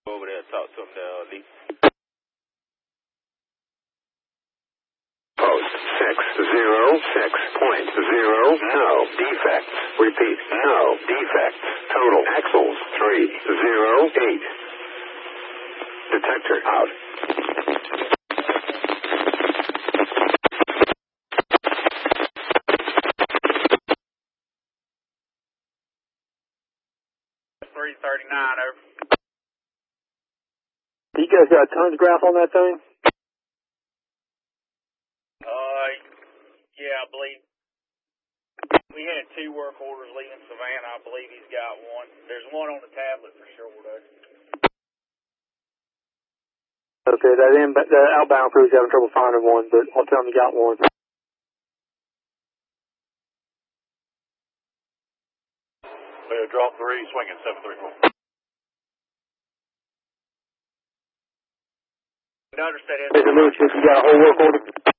Go over there and talk to him there, Lee. Post 606.0, no defects. Repeat, no defects. Total axles 308. Detector out. Over. You guys got tons graph on that thing? Yeah, I believe we had 2 work orders leaving Savannah. I believe he's got one. There's one on the tablet for sure, though. Okay, the outbound crew's having trouble finding one, but I'll tell them you got one. Drop 3, swinging 734. Notice that Mr. Lewis, you got a whole work order?